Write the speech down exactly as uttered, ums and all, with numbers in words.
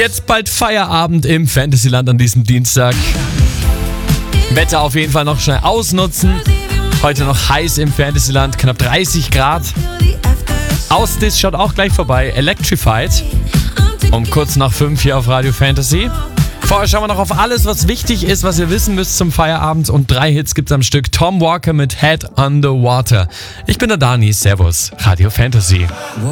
Jetzt bald Feierabend im Fantasyland an diesem Dienstag. Wetter auf jeden Fall noch schnell ausnutzen. Heute noch heiß im Fantasyland, knapp dreißig Grad. Ausdis schaut auch gleich vorbei. Electrified. Um kurz nach fünf hier auf Radio Fantasy. Vorher schauen wir noch auf alles, was wichtig ist, was ihr wissen müsst zum Feierabend. Und drei Hits gibt's am Stück. Tom Walker mit Head on the Water. Ich bin der Dani. Servus. Radio Fantasy.